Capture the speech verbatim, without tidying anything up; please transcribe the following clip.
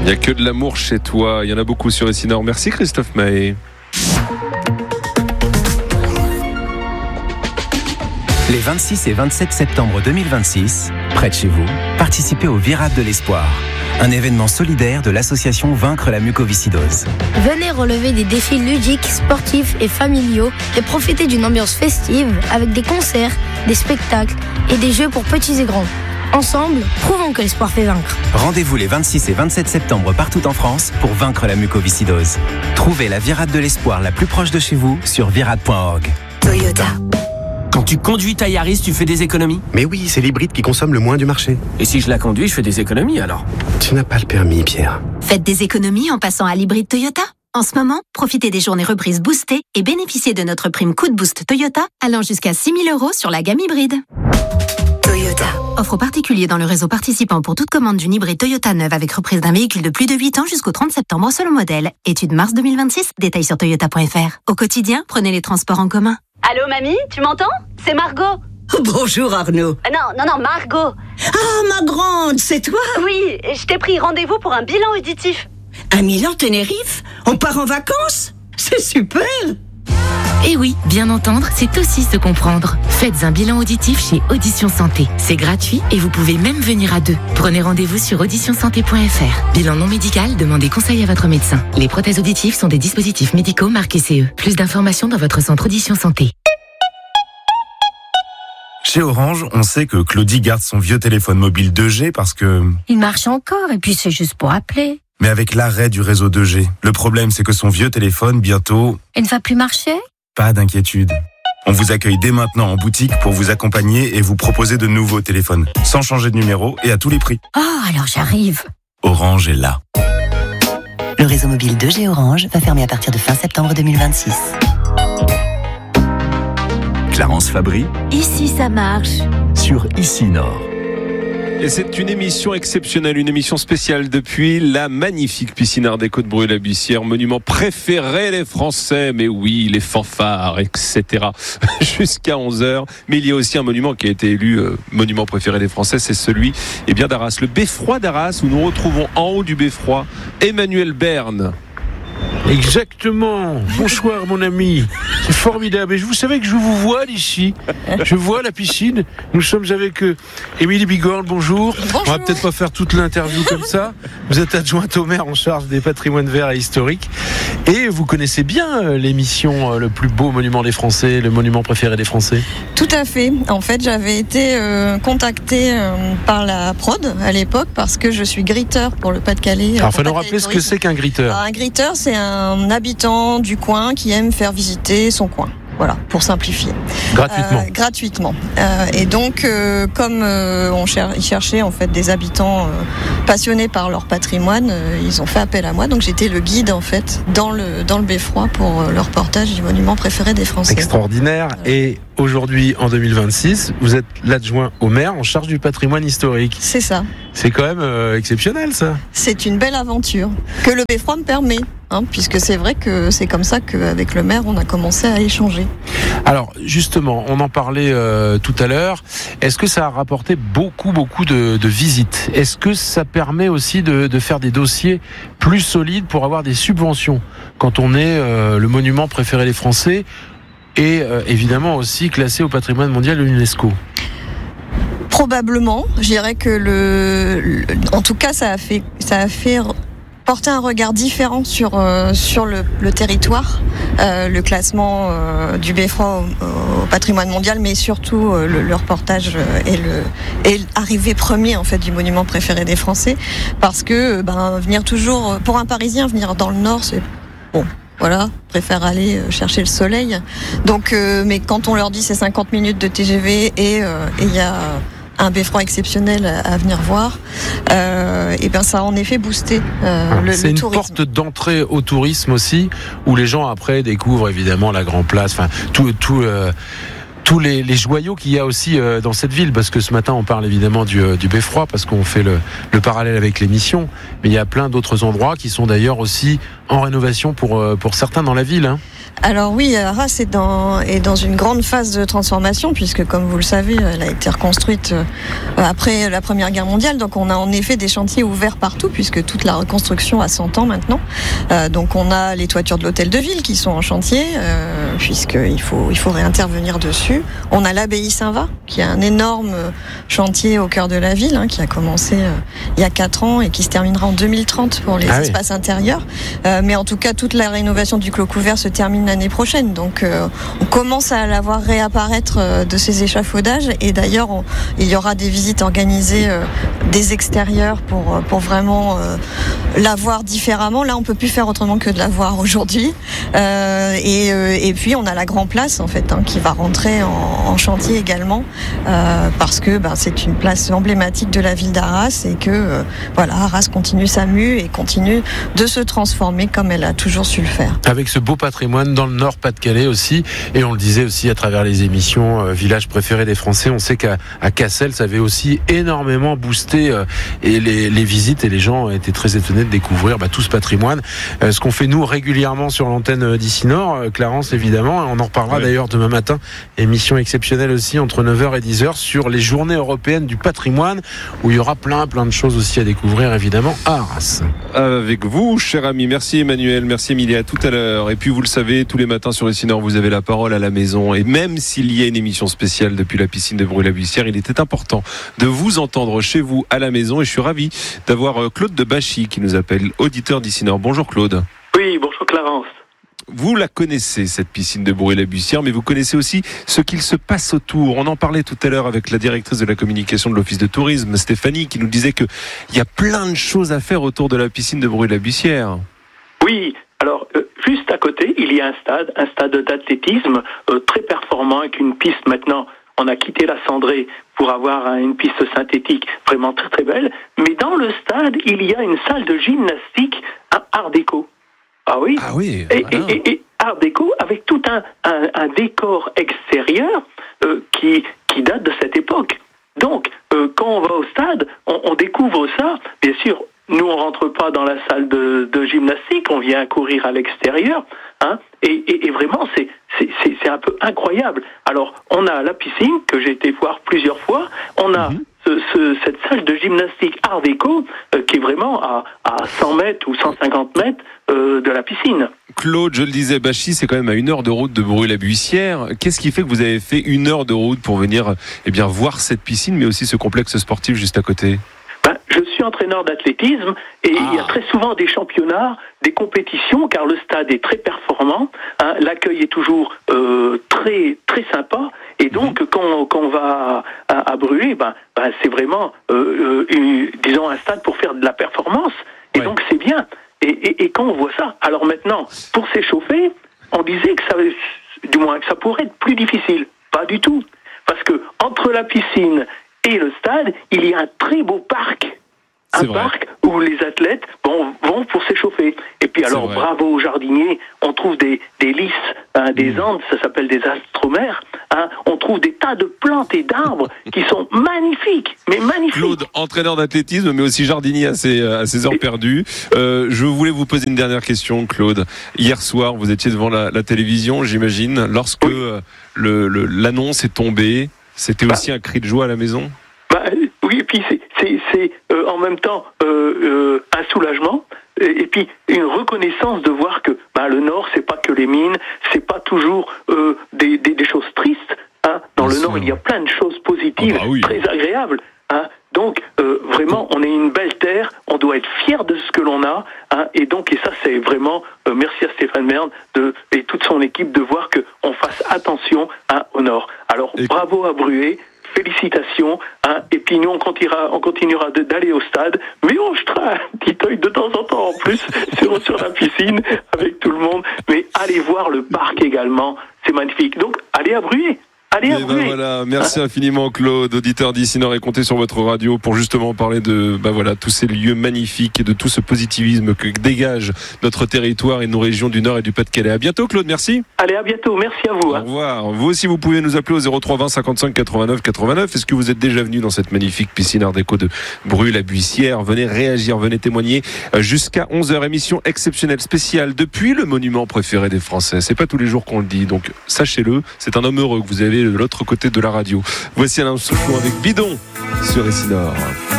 Il n'y a que de l'amour chez toi. Il y en a beaucoup sur Ici Nord. Merci Christophe Mahé. Les vingt-six et vingt-sept septembre deux mille vingt-six, près de chez vous, participez au Virade de l'Espoir, un événement solidaire de l'association Vaincre la mucoviscidose. Venez relever des défis ludiques, sportifs et familiaux et profiter d'une ambiance festive avec des concerts, des spectacles et des jeux pour petits et grands. Ensemble, prouvons que l'espoir fait vaincre. Rendez-vous les vingt-six et vingt-sept septembre partout en France pour vaincre la mucoviscidose. Trouvez la Virade de l'Espoir la plus proche de chez vous sur virade point org. Toyota. Quand tu conduis ta Yaris, tu fais des économies ? Mais oui, c'est l'hybride qui consomme le moins du marché. Et si je la conduis, je fais des économies alors ? Tu n'as pas le permis, Pierre. Faites des économies en passant à l'hybride Toyota. En ce moment, profitez des journées reprises boostées et bénéficiez de notre prime Coup de Boost Toyota allant jusqu'à six mille euros sur la gamme hybride. Toyota. Offre aux particuliers dans le réseau participant pour toute commande d'une hybride Toyota neuve avec reprise d'un véhicule de plus de huit ans jusqu'au trente septembre selon modèle. Étude mars deux mille vingt-six, détails sur toyota point f r. Au quotidien, prenez les transports en commun. Allô mamie, tu m'entends ? C'est Margot. Bonjour Arnaud. Euh, non, non, non, Margot. Ah, ma grande, c'est toi ? Oui, je t'ai pris rendez-vous pour un bilan auditif. À Milan, Tenerife ? On part en vacances ? C'est super ! Eh oui, bien entendre, c'est aussi se comprendre. Faites un bilan auditif chez Audition Santé. C'est gratuit et vous pouvez même venir à deux. Prenez rendez-vous sur audition santé point f r. Bilan non médical, demandez conseil à votre médecin. Les prothèses auditives sont des dispositifs médicaux marqués C E. Plus d'informations dans votre centre Audition Santé. Chez Orange, on sait que Claudie garde son vieux téléphone mobile deux G parce que... Il marche encore et puis c'est juste pour appeler. Mais avec l'arrêt du réseau deux G, le problème c'est que son vieux téléphone, bientôt... Il ne va plus marcher ? Pas d'inquiétude. On vous accueille dès maintenant en boutique pour vous accompagner et vous proposer de nouveaux téléphones, sans changer de numéro et à tous les prix. Oh, alors j'arrive. Orange est là. Le réseau mobile deux G Orange va fermer à partir de fin septembre deux mille vingt-six. Clarence Fabry. Ici ça marche. Sur Ici Nord. Et c'est une émission exceptionnelle, une émission spéciale depuis la magnifique piscine Art déco de Bruy-la-Buissière, monument préféré des Français, mais oui, les fanfares, et cetera, jusqu'à onze heures. Mais il y a aussi un monument qui a été élu euh, monument préféré des Français, c'est celui eh bien, d'Arras, le beffroi d'Arras, où nous retrouvons en haut du beffroi Emmanuel Berne. Exactement. Bonsoir mon ami. C'est formidable. Et vous savez que je vous vois d'ici. Je vois la piscine. Nous sommes avec euh, Émilie Bigorne. Bonjour. Bonjour. On va peut-être pas faire toute l'interview comme ça. Vous êtes adjointe au maire en charge des patrimoines verts et historiques. Et vous connaissez bien euh, l'émission euh, Le plus beau monument des Français, le monument préféré des Français. Tout à fait. En fait, j'avais été euh, contactée euh, par la prod à l'époque parce que je suis gritteur pour le Pas-de-Calais. Alors, il faut nous rappeler ce que c'est qu'un gritteur. Alors, un gritteur, c'est un habitant du coin qui aime faire visiter son coin. Voilà, pour simplifier. Gratuitement. Euh, gratuitement. Euh, et donc, euh, comme euh, on cher- ils cherchaient en fait des habitants euh, passionnés par leur patrimoine, euh, ils ont fait appel à moi. Donc, j'étais le guide en fait dans le dans le beffroi pour euh, le reportage du monument préféré des Français. Extraordinaire. Et aujourd'hui, en deux mille vingt-six, vous êtes l'adjoint au maire en charge du patrimoine historique. C'est ça. C'est quand même euh, exceptionnel, ça. C'est une belle aventure que le beffroi me permet. Hein, puisque c'est vrai que c'est comme ça qu'avec le maire, on a commencé à échanger. Alors, justement, on en parlait euh, tout à l'heure. Est-ce que ça a rapporté beaucoup, beaucoup de, de visites ? Est-ce que ça permet aussi de, de faire des dossiers plus solides pour avoir des subventions quand on est euh, le monument préféré des Français et euh, évidemment aussi classé au patrimoine mondial de l'UNESCO ? Probablement. Je dirais que le, le, en tout cas, ça a fait, ça a fait porter un regard différent sur euh, sur le, le territoire, euh, le classement euh, du beffroi au, au patrimoine mondial, mais surtout euh, le, le reportage et le et l'arrivée premier en fait du monument préféré des Français, parce que ben venir toujours pour un Parisien venir dans le Nord, c'est bon. Voilà, préfère aller chercher le soleil. Donc, euh, mais quand on leur dit c'est cinquante minutes de T G V et il euh, y a un beffroi exceptionnel à, à venir voir, euh, et ben ça a en effet boosté euh, le, c'est le une tourisme. porte d'entrée au tourisme aussi, où les gens après découvrent évidemment la Grand Place, enfin tout, tout euh, tous les, les joyaux qu'il y a aussi euh, dans cette ville, parce que ce matin on parle évidemment du, euh, du beffroi, parce qu'on fait le, le parallèle avec l'émission, mais il y a plein d'autres endroits qui sont d'ailleurs aussi en rénovation pour, pour certains dans la ville. Hein. Alors oui, Arras est dans, est dans une grande phase de transformation puisque, comme vous le savez, elle a été reconstruite après la Première Guerre mondiale. Donc on a en effet des chantiers ouverts partout puisque toute la reconstruction a cent ans maintenant. Euh, donc on a les toitures de l'hôtel de ville qui sont en chantier euh, puisqu'il faut, il faut réintervenir dessus. On a l'abbaye Saint-Va qui a un énorme chantier au cœur de la ville hein, qui a commencé euh, il y a quatre ans et qui se terminera en deux mille trente pour les ah espaces oui. intérieurs. Euh, mais en tout cas, toute la rénovation du clos couvert se termine l'année prochaine. Donc euh, on commence à la voir réapparaître euh, de ces échafaudages et d'ailleurs on, il y aura des visites organisées euh, des extérieurs pour, pour vraiment euh, la voir différemment. Là on peut plus faire autrement que de la voir aujourd'hui. Euh, et, euh, et puis on a la Grand Place en fait hein, qui va rentrer en, en chantier également euh, parce que ben, c'est une place emblématique de la ville d'Arras et que euh, voilà, Arras continue sa mue et continue de se transformer comme elle a toujours su le faire. Avec ce beau patrimoine dans le Nord Pas-de-Calais aussi, et on le disait aussi à travers les émissions euh, Village préféré des Français, on sait qu'à à Cassel ça avait aussi énormément boosté euh, et les, les visites et les gens étaient très étonnés de découvrir bah, tout ce patrimoine. Euh, ce qu'on fait nous régulièrement sur l'antenne d'Ici Nord, euh, Clarence évidemment, on en reparlera ouais. d'ailleurs demain matin, émission exceptionnelle aussi entre neuf heures et dix heures sur les journées européennes du patrimoine où il y aura plein plein de choses aussi à découvrir évidemment à Arras. Avec vous cher ami, merci Emmanuel, merci Emilia, à tout à l'heure. Et puis vous le savez, tous les matins sur Ici Nord, vous avez la parole à la maison. Et même s'il y a une émission spéciale depuis la piscine de Bruy-la-Buissière, il était important de vous entendre chez vous à la maison. Et je suis ravi d'avoir Claude de Bachy qui nous appelle, auditeur d'Ici Nord. Bonjour Claude. Oui, bonjour Clarence. Vous la connaissez, cette piscine de Bruy-la-Buissière, mais vous connaissez aussi ce qu'il se passe autour. On en parlait tout à l'heure avec la directrice de la communication de l'Office de tourisme, Stéphanie, qui nous disait qu'il y a plein de choses à faire autour de la piscine de Bruy-la-Buissière. Oui, alors euh, juste à côté, il y a un stade, un stade d'athlétisme euh, très performant avec une piste maintenant. On a quitté la cendrée pour avoir hein, une piste synthétique vraiment très très belle. Mais dans le stade, il y a une salle de gymnastique à Art déco. Ah oui, ah oui et, voilà. et, et, et Art déco avec tout un, un, un décor extérieur euh, qui, qui date de cette époque. Donc, euh, quand on va au stade, on, on découvre ça. Bien sûr, nous, on rentre pas dans la salle de, de gymnastique, on vient courir à l'extérieur. Hein, et, et, et vraiment, c'est, c'est, c'est, c'est un peu incroyable. Alors, on a la piscine, que j'ai été voir plusieurs fois. On a... Mm-hmm. Ce, ce, cette salle de gymnastique Art déco euh, qui est vraiment à, à cent mètres ou cent cinquante mètres euh, de la piscine. Claude, je le disais, Bachy, c'est quand même à une heure de route de Bruy-la-Buissière. Qu'est-ce qui fait que vous avez fait une heure de route pour venir eh bien, voir cette piscine, mais aussi ce complexe sportif juste à côté ? Ben, je suis entraîneur d'athlétisme et ah. il y a très souvent des championnats, des compétitions, car le stade est très performant. Hein, l'accueil est toujours euh, très très sympa. Et donc, mmh. quand, quand on va à, à Bruy, ben, ben, c'est vraiment, euh, euh, une, disons, un stade pour faire de la performance. Et ouais. donc, c'est bien. Et, et, et quand on voit ça, alors maintenant, pour s'échauffer, on disait que ça, du moins, que ça pourrait être plus difficile. Pas du tout. Parce que entre la piscine et le stade, il y a un très beau parc. Un parc où les athlètes bon, vont pour s'échauffer. Et puis alors, bravo aux jardiniers, on trouve des, des lys, hein, des andes, ça s'appelle des astromères. Hein, on trouve des tas de plantes et d'arbres qui sont magnifiques, mais magnifiques. Claude, entraîneur d'athlétisme, mais aussi jardinier à ses, à ses heures perdues. Euh, je voulais vous poser une dernière question, Claude. Hier soir, vous étiez devant la, la télévision, j'imagine, lorsque oui. euh, le, le, l'annonce est tombée. C'était bah, aussi un cri de joie à la maison ? Bah, oui, et puis c'est, c'est, c'est euh, en même temps euh, euh, un soulagement et, et puis une reconnaissance de voir que bah, le Nord, c'est pas que les mines, c'est pas toujours euh, des, des, des choses tristes. Hein. Dans Bien le sûr. Nord, il y a plein de choses positives, oh bah oui. très agréables. Hein. Donc, euh, vraiment, on est une belle terre, on doit être fier de ce que l'on a. Hein. Et donc, et ça, c'est vraiment, euh, merci à Stéphane Bern de, et toute son équipe de voir qu'on fasse attention hein, au Nord. Alors, et... bravo à Bruy. Félicitations, hein, et puis nous on continuera, on continuera de, d'aller au stade, mais on jetera un petit œil de temps en temps en plus sur, sur la piscine avec tout le monde, mais allez voir le parc également, c'est magnifique. Donc allez à Bruy. Allez, à Et Bruy. ben voilà, merci infiniment Claude, auditeur d'Ici Nord, et comptez sur votre radio pour justement parler de bah voilà, tous ces lieux magnifiques et de tout ce positivisme que dégage notre territoire et nos régions du Nord et du Pas-de-Calais. À bientôt Claude, merci. Allez, à bientôt, merci à vous. Au revoir. Vous aussi, vous pouvez nous appeler au zéro trois vingt cinquante-cinq quatre-vingt-neuf quatre-vingt-neuf. Est-ce que vous êtes déjà venu dans cette magnifique piscine Art déco de Brûle-la-Buissière? Venez réagir, venez témoigner jusqu'à onze heures. Émission exceptionnelle, spéciale depuis le monument préféré des Français. C'est pas tous les jours qu'on le dit, donc sachez-le, c'est un homme heureux que vous avez de l'autre côté de la radio. Voici Alain Souchon avec Bidon sur Ici Nord.